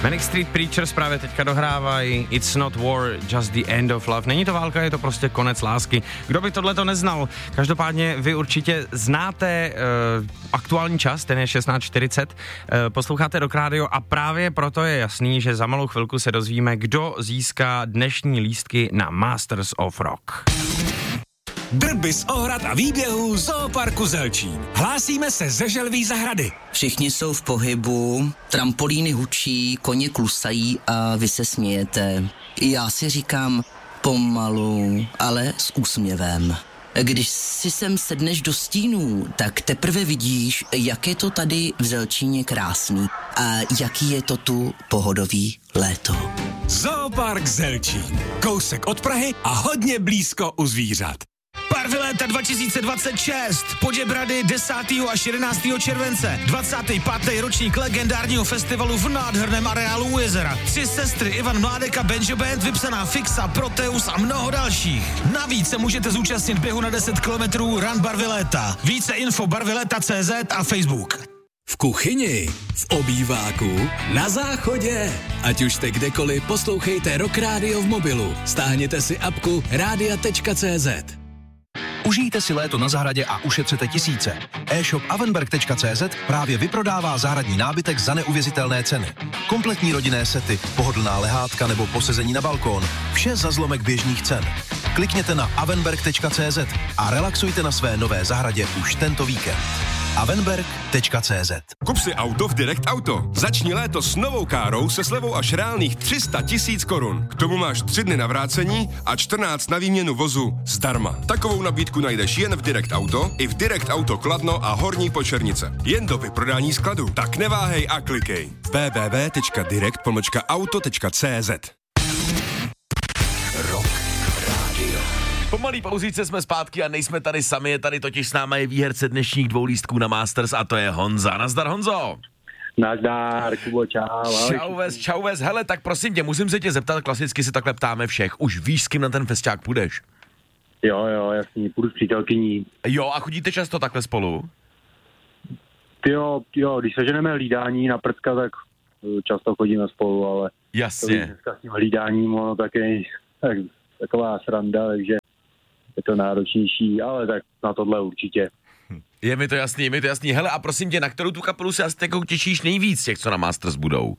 Manic Street Preachers právě teďka dohrávají It's not war, just the end of love. Není to válka, je to prostě konec lásky. Kdo by tohleto neznal? Každopádně vy určitě znáte aktuální čas, ten je 16:40, posloucháte Rock Radio a právě proto je jasný, že za malou chvilku se dozvíme, kdo získá dnešní lístky na Masters of Rock. Drby z ohrad a výběhů Zooparku Zelčín. Hlásíme se ze Želví zahrady. Všichni jsou v pohybu, trampolíny hučí, koně klusají a vy se smějete. Já si říkám pomalu, ale s úsměvem. Když si sem sedneš do stínů, tak teprve vidíš, jak je to tady v Zelčíně krásný a jaký je to tu pohodový léto. Zoopark Zelčín. Kousek od Prahy a hodně blízko u zvířat. Barviléta 2026, Poděbrady 10. až 11. července, 25. ročník legendárního festivalu v nádherném areálu u jezera. 3 sestry Ivan Mládek a Benjo Band, vypsaná Fixa, Proteus a mnoho dalších. Navíc se můžete zúčastnit běhu na 10 kilometrů Run Barviléta. Více info barvileta.cz a Facebook. V kuchyni, v obýváku, na záchodě. Ať už jste kdekoliv, poslouchejte Rock Radio v mobilu. Stáhněte si apku radia.cz. Užijte si léto na zahradě a ušetřete tisíce. E-shop avenberg.cz právě vyprodává zahradní nábytek za neuvěřitelné ceny. Kompletní rodinné sety, pohodlná lehátka nebo posezení na balkón. Vše za zlomek běžných cen. Klikněte na avenberg.cz a relaxujte na své nové zahradě už tento víkend. avenberg.cz. Kup si auto v Direct Auto. Začni léto s novou károu se slevou až reálných 300 000 korun. K tomu máš 3 dny na vrácení a 14 na výměnu vozu zdarma. Takovou nabídku najdeš jen v Direct Auto i v Direct Auto Kladno a Horní Počernice. Jen do vyprodání skladu. Tak neváhej a klikej. www.direct-auto.cz. Po malý pauzíce jsme zpátky a nejsme tady sami, je tady totiž s námi výherce dnešních 2 lístků na Masters a to je Honza. Nazdar, Honzo. Nazdar, Kubo, čau. Čau ves, hele, tak prosím tě, musím se tě zeptat, klasicky si takhle ptáme všech. Už víš, s kým na ten festiák půjdeš? Jo, jasně, půjdu s přítelkyní. Jo, a chodíte často takhle spolu? Jo, když seženeme hlídání na prcka, tak často chodíme spolu, ale... Jasně. Dneska s tím hlídáním, ono taky taková sranda, takže je to náročnější, ale tak na tohle určitě. Je mi to jasný. Hele, a prosím tě, na kterou tu kapelu se asi jako těšíš nejvíc těch, co na Masters budou?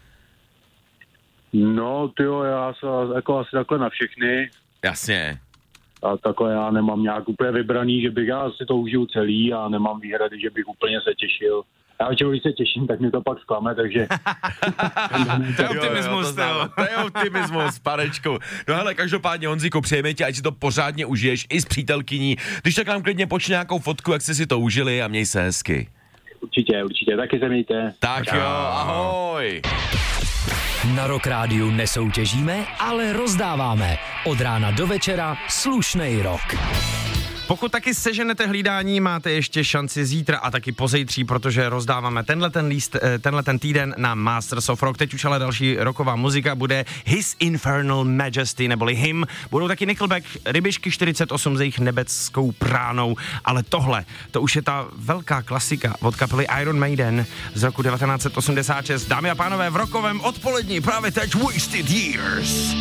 No, já se jako asi takhle na všechny. Jasně. A takhle já nemám nějak úplně vybraný, že bych já si to užil celý a nemám výhrady, že bych úplně se těšil. Já většinou, když se těším, tak mi to pak zklame, takže... To je optimismus, to je optimismus, panečku. No hele, každopádně, Honzíku, přejeme ti, ať si to pořádně užiješ i s přítelkyní. Když tak nám klidně počni nějakou fotku, jak jste si to užili a měj se hezky. Určitě, taky se mějte. Tak jo, ahoj. Na Rock Rádiu nesoutěžíme, ale rozdáváme. Od rána do večera slušnej rock. Pokud taky seženete hlídání, máte ještě šanci zítra a taky pozejtří, protože rozdáváme tenhle ten týden na Masters of Rock. Teď už ale další rocková muzika bude His Infernal Majesty, neboli Him. Budou taky Nickelback, Rybišky 48 s jejich Nebeskou pránou, ale tohle, to už je ta velká klasika od kapely Iron Maiden z roku 1986. Dámy a pánové, v rockovém odpolední právě teď Wasted Years.